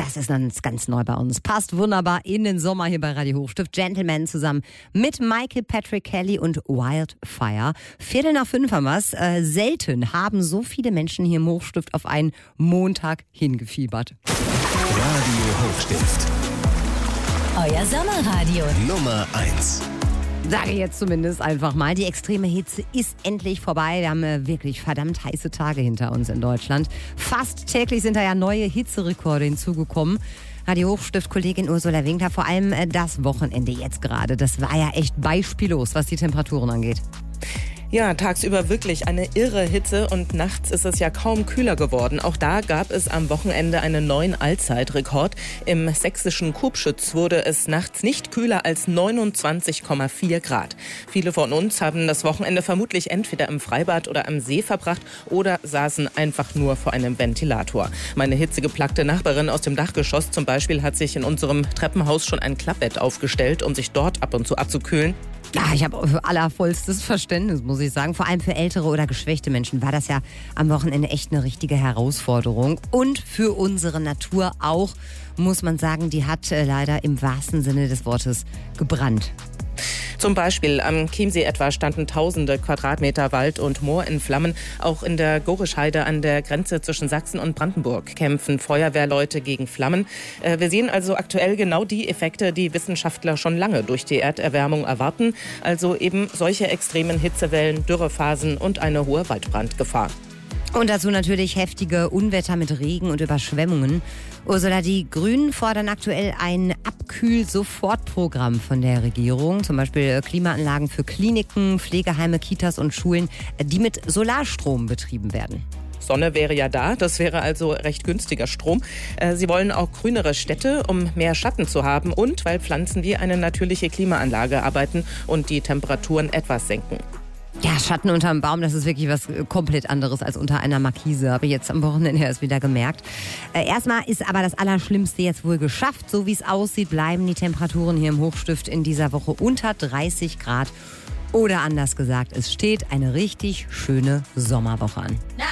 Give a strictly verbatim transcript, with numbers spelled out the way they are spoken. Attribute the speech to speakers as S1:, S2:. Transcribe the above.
S1: Das ist dann ganz neu bei uns. Passt wunderbar in den Sommer hier bei Radio Hochstift. Gentleman zusammen mit Michael Patrick Kelly und Wildfire. Viertel nach fünf haben wir's. Äh, selten haben so viele Menschen hier im Hochstift auf einen Montag hingefiebert.
S2: Radio Hochstift.
S3: Euer Sommerradio.
S2: Nummer eins.
S1: Sage ich jetzt zumindest einfach mal. Die extreme Hitze ist endlich vorbei. Wir haben äh, wirklich verdammt heiße Tage hinter uns in Deutschland. Fast täglich sind da ja neue Hitzerekorde hinzugekommen. Radio Hochstift-Kollegin Ursula Winkler, vor allem äh, das Wochenende jetzt gerade. Das war ja echt beispiellos, was die Temperaturen angeht.
S4: Ja, tagsüber wirklich eine irre Hitze und nachts ist es ja kaum kühler geworden. Auch da gab es am Wochenende einen neuen Allzeitrekord. Im sächsischen Kubschütz wurde es nachts nicht kühler als neunundzwanzig Komma vier Grad. Viele von uns haben das Wochenende vermutlich entweder im Freibad oder am See verbracht oder saßen einfach nur vor einem Ventilator. Meine hitzegeplagte Nachbarin aus dem Dachgeschoss zum Beispiel hat sich in unserem Treppenhaus schon ein Klappbett aufgestellt, um sich dort ab und zu abzukühlen.
S1: Ja, ich habe für allervollstes Verständnis, muss ich sagen. Vor allem für ältere oder geschwächte Menschen war das ja am Wochenende echt eine richtige Herausforderung. Und für unsere Natur auch, muss man sagen, die hat äh, leider im wahrsten Sinne des Wortes gebrannt.
S4: Zum Beispiel am Chiemsee etwa standen tausende Quadratmeter Wald und Moor in Flammen. Auch in der Gorischheide an der Grenze zwischen Sachsen und Brandenburg kämpfen Feuerwehrleute gegen Flammen. Wir sehen also aktuell genau die Effekte, die Wissenschaftler schon lange durch die Erderwärmung erwarten. Also eben solche extremen Hitzewellen, Dürrephasen und eine hohe Waldbrandgefahr.
S1: Und dazu natürlich heftige Unwetter mit Regen und Überschwemmungen. Ursula, die Grünen fordern aktuell ein Abkühl-Sofortprogramm von der Regierung. Zum Beispiel Klimaanlagen für Kliniken, Pflegeheime, Kitas und Schulen, die mit Solarstrom betrieben werden.
S4: Sonne wäre ja da, das wäre also recht günstiger Strom. Sie wollen auch grünere Städte, um mehr Schatten zu haben und weil Pflanzen wie eine natürliche Klimaanlage arbeiten und die Temperaturen etwas senken.
S1: Ja, Schatten unterm Baum, das ist wirklich was komplett anderes als unter einer Markise, habe ich jetzt am Wochenende erst wieder gemerkt. Äh, erstmal ist aber das Allerschlimmste jetzt wohl geschafft. So wie es aussieht, bleiben die Temperaturen hier im Hochstift in dieser Woche unter dreißig Grad. Oder anders gesagt, es steht eine richtig schöne Sommerwoche an.